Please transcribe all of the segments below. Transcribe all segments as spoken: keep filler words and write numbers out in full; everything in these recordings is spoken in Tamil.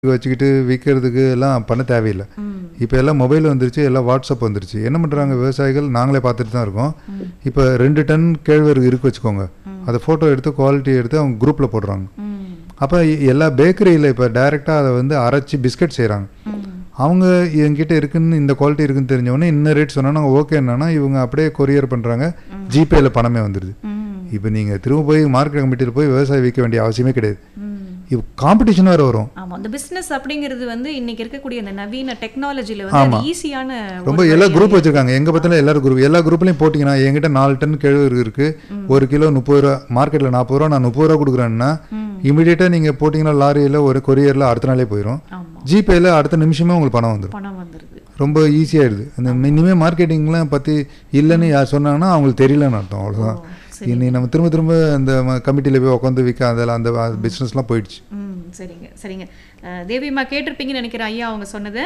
வச்சுக்கிட்டு விற்கிறதுக்கு எல்லாம் பண்ண தேவையில்லை. இப்போ எல்லாம் மொபைல் வந்துருச்சு, எல்லாம் வாட்ஸ்அப் வந்துருச்சு. என்ன பண்ணுறாங்க விவசாயிகள், நாங்களே பார்த்துட்டு தான் இருக்கோம். இப்போ ரெண்டு டன் கேழ்வரகு இருக்கு வச்சுக்கோங்க, அதை ஃபோட்டோ எடுத்து குவாலிட்டி எடுத்து அவங்க குரூப்பில் போடுறாங்க. அப்போ எல்லா பேக்கரியில் இப்போ டைரெக்டாக அதை வந்து அரைச்சி பிஸ்கட் செய்கிறாங்க. அவங்க என்கிட்ட இருக்குன்னு இந்த குவாலிட்டி இருக்குன்னு தெரிஞ்சவொடனே இன்னும் ரேட் சொன்னால் நாங்கள் ஓகே என்னன்னா இவங்க அப்படியே கொரியர் பண்ணுறாங்க, ஜிபேயில் பணமே வந்துடுது. இப்போ நீங்கள் திரும்ப போய் மார்க்கெட் கமிட்டியில் போய் விவசாயம் விற்க வேண்டிய அவசியமே கிடையாது. இப்போ காம்படிஷன் வேறு வரும். ஆமாம், அந்த பிஸ்னஸ் அப்படிங்கிறது வந்து இன்னைக்கு இருக்கக்கூடிய அந்த நவீன டெக்னாலஜியில் வந்து ஈஸியான ரொம்ப எல்லா குரூப் வச்சுருக்காங்க. எங்கே பார்த்தாலும் எல்லாரும் குரூப், எல்லா குரூப்லையும் போட்டிங்கன்னா என்கிட்ட நாலு டன் கேழ்வரகு இருக்குது, ஒரு கிலோ முப்பது ரூபா, மார்க்கெட்டில் நாற்பது ரூபா, நான் முப்பது ரூபா கொடுக்குறேன்னா இமீடியட்டாக நீங்கள் போட்டிங்கன்னா லாரியில் ஒரு கொரியரில் அடுத்த நாளே போயிடும். ஜிபேயில் அடுத்த நிமிஷமே உங்களுக்கு பணம் வந்துடும். பணம் வந்துடுது. ரொம்ப ஈஸியாகிடுது. அந்த இனிமேல் மார்க்கெட்டிங்லாம் பற்றி இல்லைன்னு யார் சொன்னாங்கன்னா அவங்களுக்கு தெரியலன்னு அர்த்தம். அவ்வளோதான். இனி நம்ம திரும்ப திரும்ப அந்த கமிட்டியில் போய் உட்காந்து விற்க அதெல்லாம் அந்த பிஸ்னஸ்லாம் போயிடுச்சு. ம் சரிங்க சரிங்க. தேவியம்மா கேட்டிருப்பீங்கன்னு நினைக்கிறேன் ஐயா அவங்க சொன்னதை.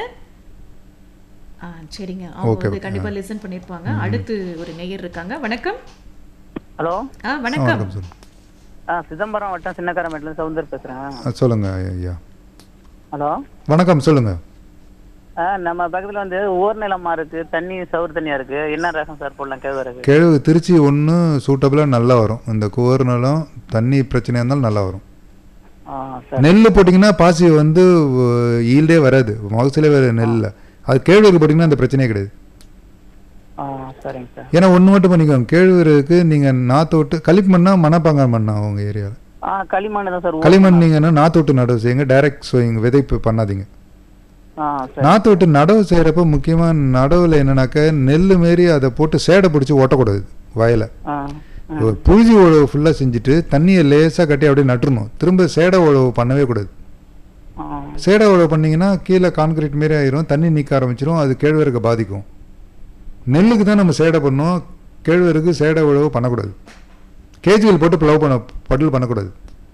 ஆ சரிங்க, அவங்க வந்து கண்டிப்பாக லிசன் பண்ணியிருப்பாங்க. அடுத்து ஒரு நேயர் இருக்காங்க. வணக்கம். ஹலோ. ஆ வணக்கம். ஆ சிதம்பரம் வட்டம் சின்னக்காரமேட்டில் சவுந்தர் பேசுகிறேன். சொல்லுங்க ஐயா. ஹலோ வணக்கம், சொல்லுங்க. ஆ நம்ம பக்கத்தில் வந்து ஓர் நிலமா இருக்கு, தண்ணி சவுறு தண்ணியா இருக்கு, என்ன ரகம் சார் போடலாம் கேழ்வரகு? கேழ்வரகு திருச்சி ஒன்று சூட்டபிளாக நல்லா வரும். இந்த கோர் நிலம் தண்ணி பிரச்சனையாக இருந்தாலும் நல்லா வரும். நெல் போட்டிங்கன்னா பாசி வந்து ஈல்டே வராது, மகசூலே வேறு நெல்லில். அது கேழ்வரகு போட்டிங்கன்னா அந்த பிரச்சனையே கிடையாது. சரிங்க சார். ஏன்னா ஒன்று மட்டும் பண்ணிக்கோங்க, கேழ்வரகுக்கு நீங்கள் நாற்று விட்டு களிமண்ணா மணப்பாங்க மண்ணா அவங்க ஏரியாவில்? களிமண் தான் சார். களிமண் நீங்கள் நாற்று விட்டு நடவு செய்யுங்க, டைரக்ட் சோயிங் விதைப்பு பண்ணாதீங்க. நாற்று விட்டு நடவு செய்கிறப்ப முக்கியமாக நடவில் என்னன்னாக்க நெல் மாரி அதை போட்டு சேடை பிடிச்சி ஓட்டக்கூடாது வயலை. புழுதி உழவு ஃபுல்லாக செஞ்சுட்டு தண்ணியை லேசாக கட்டி அப்படியே நட்டுறணும். திரும்ப சேடை உழவு பண்ணவே கூடாது. சேடை உழவு பண்ணிங்கன்னா கீழே கான்கிரீட் மாரி ஆயிரும், தண்ணி நீக்க ஆரம்பிச்சிடும், அது கேழ்வரகை பாதிக்கும். நெல்லுக்கு தான் நம்ம சேடை பண்ணோம், கேழ்வரகு சேடை உழவு பண்ணக்கூடாது. கேஜுவல் போட்டு ப்ளவ் பண்ண பட்டில் பண்ணக்கூடாது.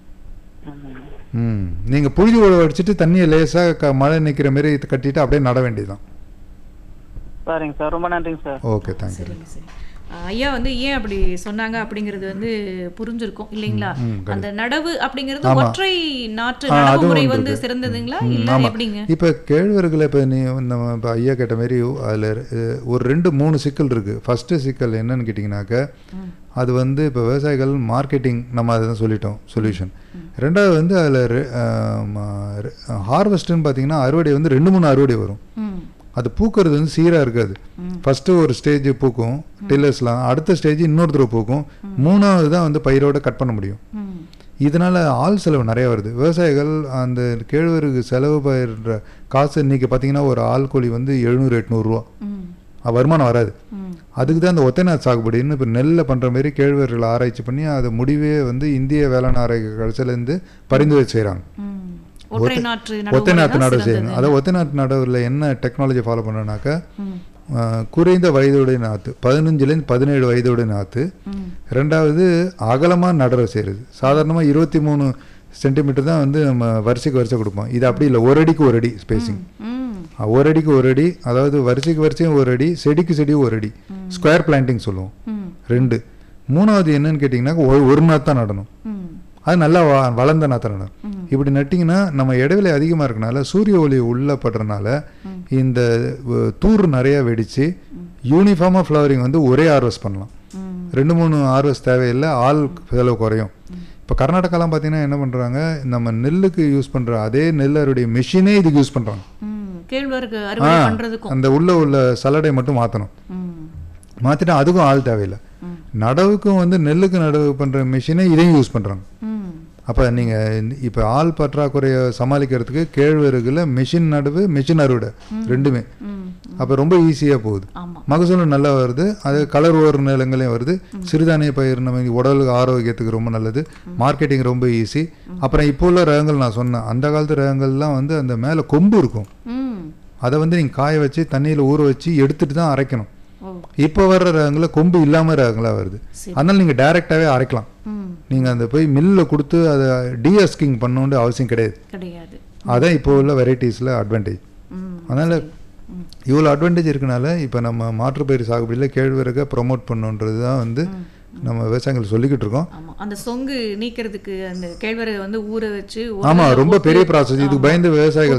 ம் நீங்கள் புழுதி உழவு அடிச்சுட்டு தண்ணியை லேசாக க மழை நிற்கிற மாரி கட்டிட்டு அப்படியே நட வேண்டியதுதான். சரிங்க சார், ரொம்ப நன்றிங்க சார். Okay, thank you. சரிங்க சரி. ஐயா வந்து ஏன் அப்படி சொன்னாங்க அப்படிங்கிறது வந்து புரிஞ்சிருக்கும் இல்லைங்களா? அந்த நடவு அப்படிங்கிறது ஒற்றை நாற்று நடவு முறை வந்து சிறந்ததுங்களா இல்லை எப்படிங்க? இப்போ கேழ்வரகுல இப்போ நீ நம்ம இப்போ ஐயா கேட்ட மாரி அதில் ஒரு ரெண்டு மூணு சிக்கல் இருக்குது. ஃபஸ்ட்டு சிக்கல் என்னன்னு கேட்டிங்கனாக்க, அது வந்து இப்போ விவசாயிகள் மார்க்கெட்டிங் நம்ம அதை தான் சொல்லிட்டோம் சொல்யூஷன். ரெண்டாவது வந்து அதில் ஹார்வெஸ்ட்டுன்னு பார்த்தீங்கன்னா அறுவடை வந்து ரெண்டு மூணு அறுவடை வரும். அது பூக்கிறது வந்து சீராக இருக்காது. ஃபஸ்ட்டு ஒரு ஸ்டேஜ் பூக்கும் டில்லர்ஸ்லாம், அடுத்த ஸ்டேஜ் இன்னொரு தடவை பூக்கும், மூணாவது தான் வந்து பயிரோட கட் பண்ண முடியும். இதனால் ஆள் செலவு நிறையா வருது. விவசாயிகள் அந்த கேழ்வரகு செலவு பயிர்ற காசு இன்றைக்கி பார்த்தீங்கன்னா ஒரு ஆள் கூலி வந்து எழுநூறு எட்நூறுரூவா வருமானம் வராது. அதுக்கு தான் அந்த ஒத்தைநாத் சாகுபடின்னு இப்போ நெல்லில் பண்ணுற மாரி கேழ்வரகுகளை ஆராய்ச்சி பண்ணி அதை முடிவே வந்து இந்திய வேளாண் ஆராய்ச்சி கடைசியிலேருந்து பரிந்துரை செய்கிறாங்க. ஒத்தை நாற்று நடவு செய்யுங்க. அதாவது ஒத்தை நாற்று நடவுல என்ன டெக்னாலஜி ஃபாலோ பண்ணுறோன்னாக்கா, குறைந்த வயதுடைய நாற்று, பதினஞ்சுலேருந்து பதினேழு வயதுடைய நாற்று. ரெண்டாவது அகலமாக நடவு செய்கிறது. சாதாரணமாக இருபத்தி மூணு சென்டிமீட்டர் தான் வந்து நம்ம வரிசைக்கு வரிசை கொடுப்போம். இது அப்படி இல்லை, ஒரு அடிக்கு ஒரு அடி ஸ்பேசிங். ஒரு அடிக்கு ஒரு அடி, அதாவது வரிசைக்கு வரிசையும் ஒரு அடி, செடிக்கு செடியும் ஒரு அடி, ஸ்கொயர் பிளான்டிங் சொல்லுவோம். ரெண்டு. மூணாவது என்னன்னு கேட்டிங்கன்னா ஒரு நாற்று தான் நடணும். அது நல்லா வ வளர்ந்த நாற்று நடணும். இப்படி நட்டிங்கன்னா நம்ம இடைவெளி அதிகமாக இருக்கனால சூரிய ஒளி உள்ளே படுறதுனால இந்த தூர் நிறையா வெடித்து யூனிஃபார்மாக ஃப்ளவரிங் வந்து ஒரே ஹார்வெஸ்ட் பண்ணலாம். ரெண்டு மூணு ஹார்வெஸ்ட் தேவையில்லை, ஆள் செலவு குறையும். இப்போ கர்நாடகாலாம் பார்த்தீங்கன்னா என்ன பண்ணுறாங்க, நம்ம நெல்லுக்கு யூஸ் பண்ணுற அதே நெல் அறுவடை மிஷினே இதுக்கு யூஸ் பண்ணுறாங்க. அந்த உள்ள உள்ள சலடை மட்டும் மாற்றணும், மாற்றிட்டா அதுக்கும் ஆள் தேவையில்லை. நடவுக்கும் வந்து நெல்லுக்கு நடவு பண்ணுற மிஷினே இதையும் யூஸ் பண்ணுறாங்க. அப்போ நீங்கள் இப்போ ஆள் பற்றாக்குறையை சமாளிக்கிறதுக்கு கேழ்வரகுல மிஷின் நடவு மிஷின் அறுவடை ரெண்டுமே அப்போ ரொம்ப ஈஸியாக போகுது. மகசூலும் நல்லா வருது, அது கலர் ஓர் நிலங்களையும் வருது. சிறுதானிய பயிர் நம்ம உடலுக்கு ஆரோக்கியத்துக்கு ரொம்ப நல்லது, மார்க்கெட்டிங் ரொம்ப ஈஸி. அப்புறம் இப்போ உள்ள ரகங்கள் நான் சொன்னேன், அந்த காலத்து ரகங்கள்லாம் வந்து அந்த மேலே கொம்பு இருக்கும், அதை வந்து நீங்கள் காய வச்சு தண்ணியில் ஊற வச்சு எடுத்துட்டு தான் அரைக்கணும். இப்போ வர்ற ரகங்கள கொம்பு இல்லாமல் ரகங்களாக வருது. அதனால நீங்கள் டைரெக்டாகவே அரைக்கலாம். நீங்கள் அந்த போய் மில்லில் கொடுத்து அதை டீஅஸ்கிங் பண்ணணுன்ற அவசியம் கிடையாது. அதான் இப்போ உள்ள வெரைட்டிஸில் அட்வான்டேஜ். அதனால் இவ்வளோ அட்வான்டேஜ் இருக்கனால இப்போ நம்ம மாற்றுப்பயிர் சாகுபடியில் கேழ்வரகை ப்ரொமோட் பண்ணுன்றது தான் வந்து நம்ம விவசாயிகள் சொல்லிக்கிட்டு இருக்கோம். அந்த சொங்கு நீக்கிறதுக்கு அந்த கேழ்வரகை வந்து ஊற வச்சு, ஆமாம் ரொம்ப பெரிய ப்ராசஸ். இதுக்கு பயந்து விவசாயிகள்